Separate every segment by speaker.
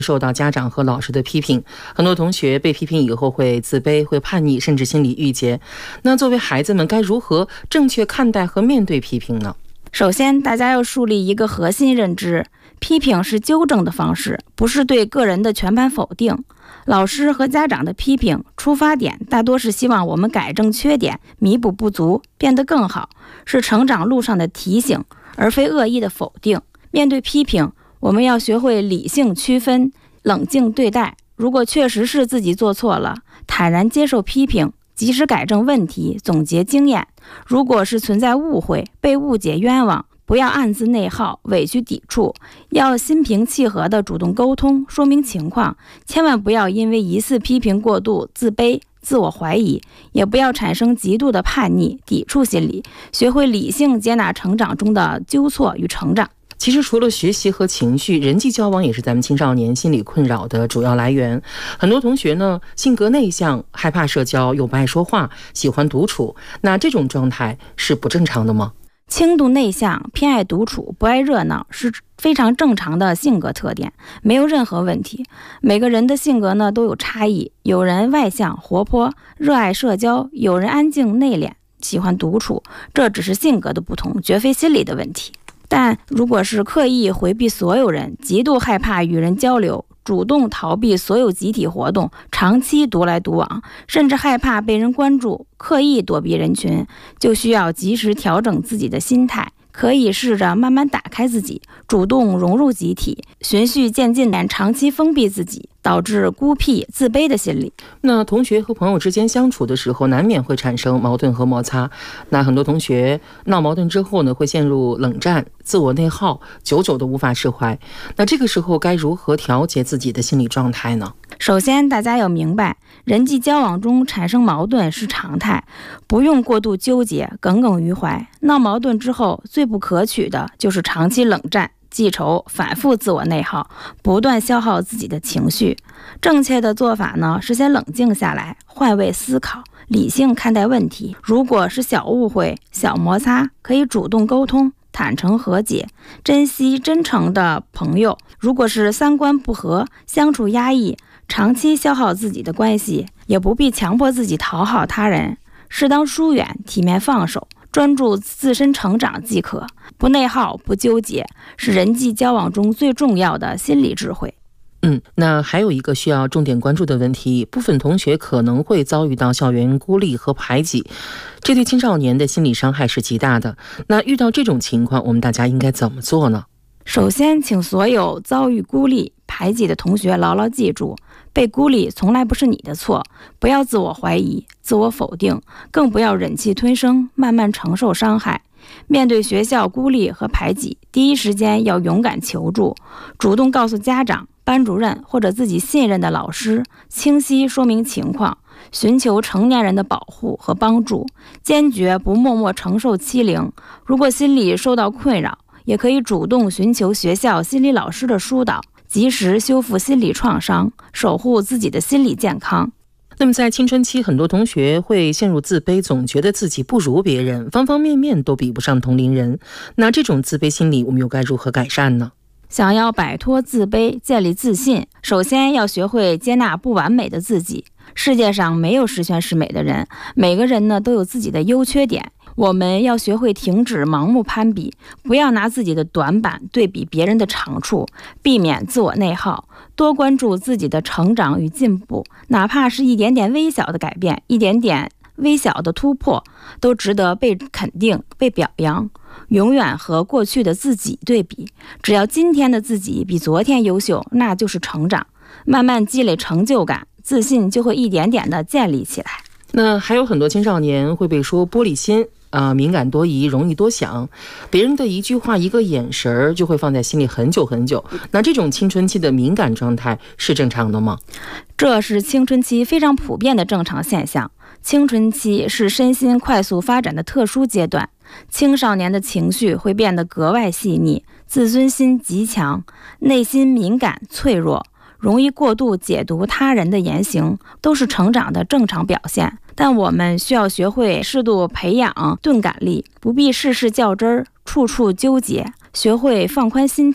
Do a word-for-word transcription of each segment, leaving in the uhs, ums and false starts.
Speaker 1: 受到家长和老师的批评，很多同学被批评以后会自卑、会叛逆，甚至心理郁结。那作为孩子们，该如何正确看待和面对批评呢？
Speaker 2: 首先，大家要树立一个核心认知，批评是纠正的方式，不是对个人的全盘否定。老师和家长的批评出发点大多是希望我们改正缺点，弥补不足，变得更好，是成长路上的提醒，而非恶意的否定。面对批评，我们要学会理性区分，冷静对待。如果确实是自己做错了，坦然接受批评，及时改正问题，总结经验。如果是存在误会，被误解冤枉，不要暗自内耗、委屈抵触，要心平气和地主动沟通，说明情况。千万不要因为一次批评过度自卑、自我怀疑，也不要产生极度的叛逆、抵触心理，学会理性接纳成长中的纠错与成长。
Speaker 1: 其实除了学习和情绪，人际交往也是咱们青少年心理困扰的主要来源。很多同学呢，性格内向，害怕社交，又不爱说话，喜欢独处。那这种状态是不正常的吗？
Speaker 2: 轻度内向，偏爱独处，不爱热闹，是非常正常的性格特点，没有任何问题。每个人的性格呢都有差异，有人外向活泼，热爱社交，有人安静内敛，喜欢独处，这只是性格的不同，绝非心理的问题。但如果是刻意回避所有人，极度害怕与人交流，主动逃避所有集体活动，长期独来独往，甚至害怕被人关注，刻意躲避人群，就需要及时调整自己的心态，可以试着慢慢打开自己，主动融入集体，循序渐进地长期封闭自己，导致孤僻自卑的心理。
Speaker 1: 那同学和朋友之间相处的时候，难免会产生矛盾和摩擦。那很多同学闹矛盾之后呢，会陷入冷战、自我内耗，久久都无法释怀。那这个时候该如何调节自己的心理状态呢？
Speaker 2: 首先，大家要明白，人际交往中产生矛盾是常态，不用过度纠结、耿耿于怀。闹矛盾之后，最不可取的就是长期冷战、记仇，反复自我内耗，不断消耗自己的情绪。正确的做法呢，是先冷静下来，换位思考，理性看待问题。如果是小误会、小摩擦，可以主动沟通，坦诚和解，珍惜真诚的朋友。如果是三观不合，相处压抑，长期消耗自己的关系，也不必强迫自己讨好他人，适当疏远，体面放手，专注自身成长即可。不内耗，不纠结，是人际交往中最重要的心理智慧。
Speaker 1: 嗯，那还有一个需要重点关注的问题，部分同学可能会遭遇到校园孤立和排挤，这对青少年的心理伤害是极大的。那遇到这种情况，我们大家应该怎么做呢？
Speaker 2: 首先，请所有遭遇孤立、排挤的同学牢牢记住，被孤立从来不是你的错，不要自我怀疑、自我否定，更不要忍气吞声，慢慢承受伤害。面对学校孤立和排挤，第一时间要勇敢求助，主动告诉家长、班主任或者自己信任的老师，清晰说明情况，寻求成年人的保护和帮助，坚决不默默承受欺凌。如果心理受到困扰，也可以主动寻求学校心理老师的疏导，及时修复心理创伤，守护自己的心理健康。
Speaker 1: 那么在青春期，很多同学会陷入自卑，总觉得自己不如别人，方方面面都比不上同龄人。那这种自卑心理，我们又该如何改善呢？
Speaker 2: 想要摆脱自卑，建立自信，首先要学会接纳不完美的自己。世界上没有十全十美的人，每个人呢都有自己的优缺点。我们要学会停止盲目攀比，不要拿自己的短板对比别人的长处，避免自我内耗，多关注自己的成长与进步，哪怕是一点点微小的改变，一点点微小的突破，都值得被肯定、被表扬。永远和过去的自己对比，只要今天的自己比昨天优秀，那就是成长。慢慢积累成就感，自信就会一点点的建立起来。
Speaker 1: 那还有很多青少年会被说玻璃心啊、呃，敏感多疑，容易多想，别人的一句话、一个眼神就会放在心里很久很久。那这种青春期的敏感状态是正常的吗？
Speaker 2: 这是青春期非常普遍的正常现象。青春期是身心快速发展的特殊阶段，青少年的情绪会变得格外细腻，自尊心极强，内心敏感脆弱，容易过度解读他人的言行，都是成长的正常表现。但我们需要学会适度培养钝感力，不必事事较真儿，处处纠结，学会放宽心态，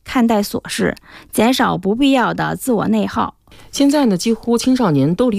Speaker 2: 看待琐事，减少不必要的自我内耗。
Speaker 1: 现在呢，几乎青少年都离